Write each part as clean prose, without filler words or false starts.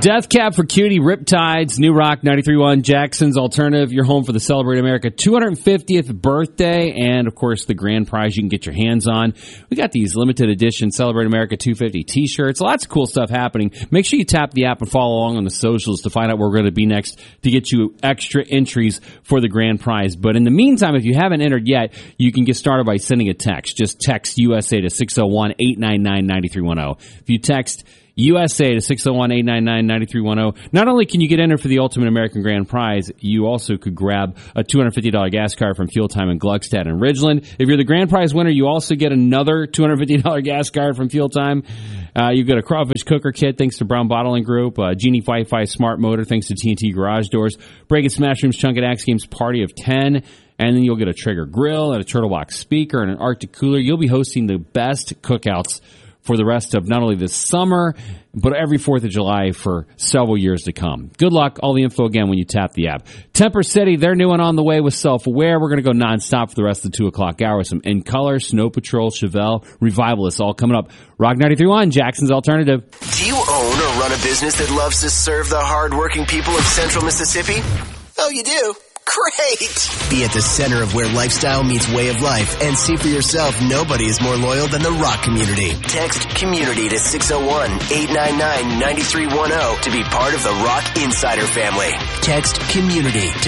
Death Cab for Cutie, Riptides, New Rock 93.1, Jackson's Alternative. You're home for the Celebrate America 250th birthday, and of course the grand prize you can get your hands on. We got these limited edition Celebrate America 250 t-shirts. Lots of cool stuff happening. Make sure you tap the app and follow along on the socials to find out where we're going to be next to get you extra entries for the grand prize. But in the meantime, if you haven't entered yet, you can get started by sending a text. Just text USA to 601-899-9310. If you text USA to 601-899-9310. Not only can you get entered for the Ultimate American Grand Prize, you also could grab a $250 gas card from Fuel Time in Gluckstadt and Ridgeland. If you're the grand prize winner, you also get another $250 gas card from Fuel Time. You get a crawfish cooker kit thanks to Brown Bottling Group, Genie Wi-Fi Smart Motor thanks to TNT Garage Doors, Break It Smash Rooms Chunk It Axe Games Party of 10, and then you'll get a Trigger Grill and a Turtle Box speaker and an Arctic Cooler. You'll be hosting the best cookouts for the rest of not only this summer, but every 4th of July for several years to come. Good luck. All the info again when you tap the app. Temper City, they're new and on the way with Self-Aware. We're going to go nonstop for the rest of the 2 o'clock hour with some In Color, Snow Patrol, Chevelle, Revivalists, all coming up. Rock 93.1, Jackson's Alternative. Do you own or run a business that loves to serve the hardworking people of Central Mississippi? Oh, you do? Great! Be at the center of where lifestyle meets way of life and see for yourself nobody is more loyal than the rock community. Text community to 601-899-9310 to be part of the Rock Insider family. Text community to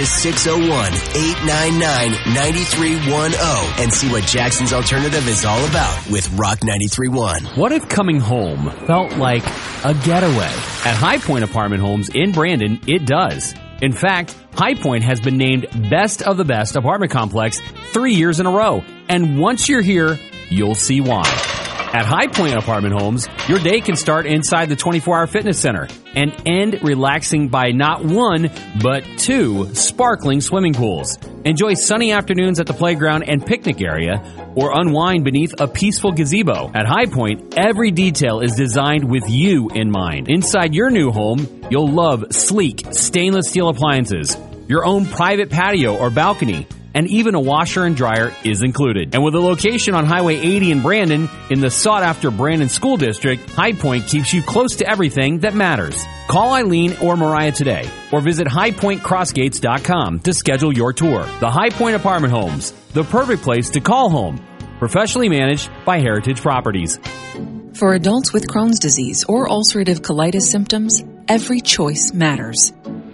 601-899-9310 and see what Jackson's Alternative is all about with Rock 93.1. What if coming home felt like a getaway? At High Point Apartment Homes in Brandon, it does. In fact, High Point has been named Best of the Best apartment complex 3 years in a row. And once you're here, you'll see why. At High Point Apartment Homes, your day can start inside the 24-hour fitness center and end relaxing by not one, but 2 sparkling swimming pools. Enjoy sunny afternoons at the playground and picnic area, or unwind beneath a peaceful gazebo. At High Point, every detail is designed with you in mind. Inside your new home, you'll love sleek stainless steel appliances, your own private patio or balcony, and even a washer and dryer is included. And with a location on Highway 80 in Brandon, in the sought-after Brandon School District, High Point keeps you close to everything that matters. Call Eileen or Mariah today, or visit highpointcrossgates.com to schedule your tour. The High Point Apartment Homes, the perfect place to call home. Professionally managed by Heritage Properties. For adults with Crohn's disease or ulcerative colitis symptoms, every choice matters.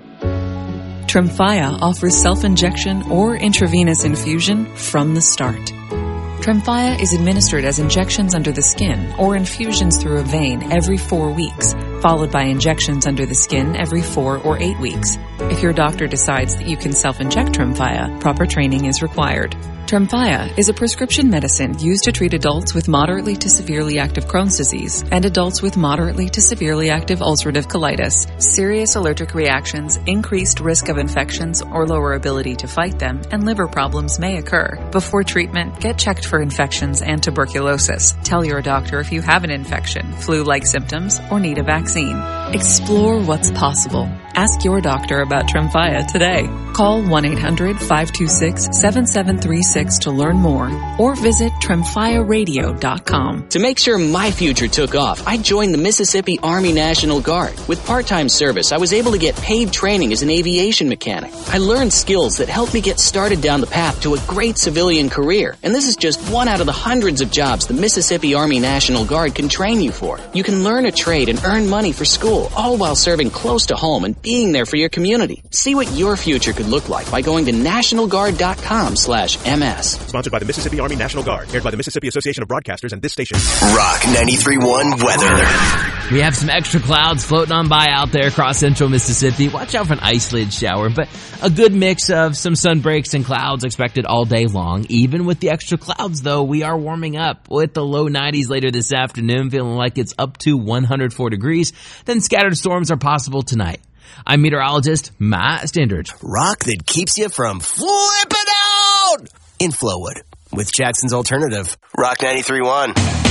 Tremfya offers self-injection or intravenous infusion from the start. Tremfya is administered as injections under the skin or infusions through a vein every 4 weeks, followed by injections under the skin every 4 or 8 weeks. If your doctor decides that you can self-inject Tremfya, proper training is required. Tremfya is a prescription medicine used to treat adults with moderately to severely active Crohn's disease and adults with moderately to severely active ulcerative colitis. Serious allergic reactions, increased risk of infections or lower ability to fight them, and liver problems may occur. Before treatment, get checked for infections and tuberculosis. Tell your doctor if you have an infection, flu-like symptoms, or need a vaccine. Explore what's possible. Ask your doctor about Tremfya today. Call 1-800-526-7736 to learn more, or visit TremfyaRadio.com. To make sure my future took off, I joined the Mississippi Army National Guard. With part-time service, I was able to get paid training as an aviation mechanic. I learned skills that helped me get started down the path to a great civilian career. And this is just one out of the hundreds of jobs the Mississippi Army National Guard can train you for. You can learn a trade and earn money for school, all while serving close to home and being there for your community. See what your future could look like by going to nationalguard.com/MS. Sponsored by the Mississippi Army National Guard. Aired by the Mississippi Association of Broadcasters and this station. Rock 93.1 weather. We have some extra clouds floating on by out there across central Mississippi. Watch out for an isolated shower, but a good mix of some sun breaks and clouds expected all day long. Even with the extra clouds, though, we are warming up with the low 90s later this afternoon, feeling like it's up to 104 degrees. Then scattered storms are possible tonight. I'm meteorologist Matt Standridge. Rock that keeps you from flipping out in Flowwood with Jackson's Alternative. Rock 93.1.